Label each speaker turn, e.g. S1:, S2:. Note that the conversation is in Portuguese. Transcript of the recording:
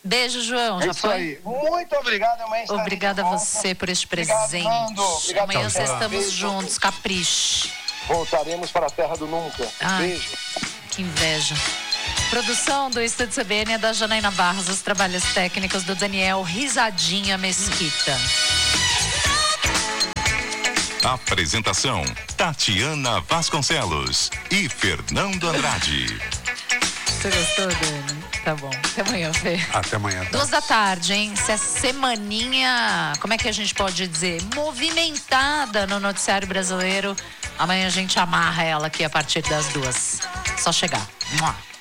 S1: Beijo, João. Já
S2: isso
S1: foi?
S2: Aí. Muito obrigado, amanhã.
S1: Obrigada a você por este presente.
S2: Obrigado,
S1: amanhã nós estamos juntos, capriche.
S2: Voltaremos para a terra do nunca. Beijo.
S1: Que inveja. Produção do Estúdio CBN é da Janaína Barros, os trabalhos técnicos do Daniel Risadinha Mesquita.
S3: Apresentação: Tatiana Vasconcelos e Fernando Andrade.
S1: Você gostou, Dani? Tá bom. Até amanhã, Fê.
S4: Até amanhã.
S1: 14h, hein? Se é semaninha, como é que a gente pode dizer? Movimentada no noticiário brasileiro. Amanhã a gente amarra ela aqui a partir das 2h. Só chegar. Mua.